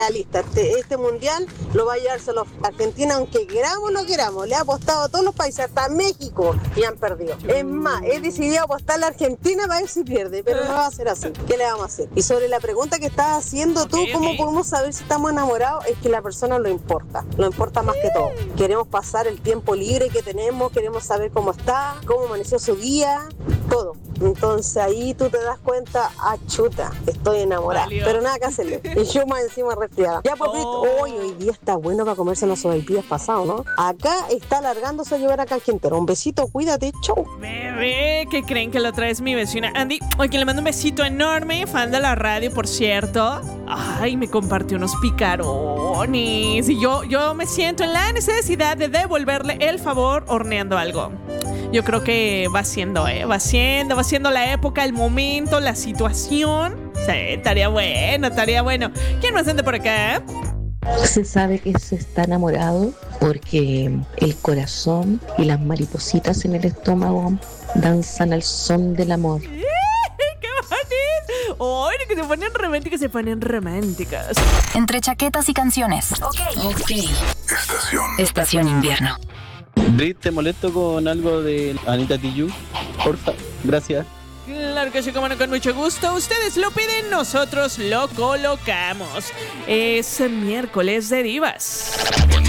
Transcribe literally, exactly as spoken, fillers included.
realista. Este, este mundial lo va a llevarse los Argentina, aunque queramos o no queramos. Le ha apostado a todos los países, hasta México, y han perdido. Es más, he decidido apostar a la Argentina para ver si pierde, pero no va a ser así. ¿Qué le vamos a hacer? Y sobre la pregunta que estás haciendo tú, Okay, ¿cómo okay. podemos saber si estamos enamorados? Es que la persona lo importa, lo importa más que todo. Queremos pasar el tiempo libre que tenemos, queremos saber cómo está, cómo amaneció su día, todo. Entonces ahí tú te das cuenta, ah, chuta, estoy enamorada. Valió. Pero nada que hacerle. Y yo más encima resfriada. Ya, papito, Oh. hoy, hoy día está bueno para comerse los sopaipillas pasados, ¿no? Acá está alargándose a llevar acá al Quintero. Un besito, cuídate, chau. Bebé, ¿qué creen que la otra vez mi vecina Andy? Oye, que le mando un besito enorme, fan de la radio, por cierto. Ay, me compartió unos picarones. Y yo, yo me siento en la necesidad de devolverle el favor horneando algo. Yo creo que va siendo, ¿eh? Va siendo, va siendo la época, el momento, la situación. Sí, estaría bueno, estaría bueno. ¿Quién más anda por acá? Se sabe que se está enamorado porque el corazón y las maripositas en el estómago danzan al son del amor. ¡Qué bonito! ¡Ay, que se ponen románticas, se ponen románticas! Entre chaquetas y canciones. Ok. Ok. Estación. Estación invierno. Brit, te molesto con algo de Anita Tijoux, porfa, gracias. Claro que sí, como no, con mucho gusto. Ustedes lo piden, nosotros lo colocamos. Es miércoles de divas. Cuando